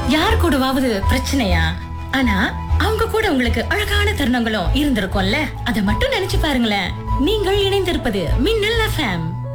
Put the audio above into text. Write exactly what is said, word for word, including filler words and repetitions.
யார் கூடவாவது பிரச்சனையா? ஆனா அவங்க கூட உங்களுக்கு அழகான தருணங்களும் இருந்திருக்கும்ல. அத மட்டும் நினைச்சு பாருங்களேன். நீங்கள் இணைந்திருப்பது மின்னல் எஃப்எம்.